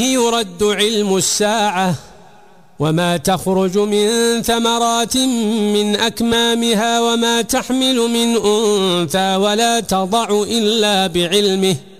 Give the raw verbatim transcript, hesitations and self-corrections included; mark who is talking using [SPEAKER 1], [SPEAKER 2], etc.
[SPEAKER 1] يرد علم الساعة وما تخرج من ثمرات من أكمامها وما تحمل من أنثى ولا تضع إلا بعلمه